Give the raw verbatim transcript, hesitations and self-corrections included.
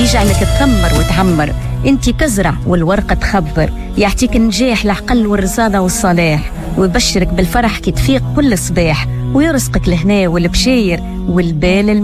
ويجعلك تثمر وتعمر. انت كزرع والورقة تخضر، يعطيك النجاح العقل والرصادة والصلاح، ويبشرك بالفرح كي تفيق كل صباح، ويرزقك الهنا والبشير والبال